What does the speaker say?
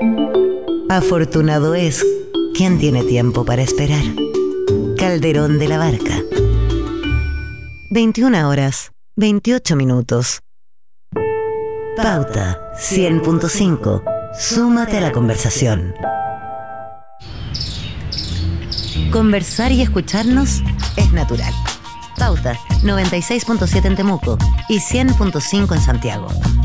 Afortunado es quien tiene tiempo para esperar. Calderón de la Barca. 21 horas, 28 minutos. Pauta 100.5. Súmate a la conversación. Conversar y escucharnos es natural. Pauta 96.7 en Temuco y 100.5 en Santiago.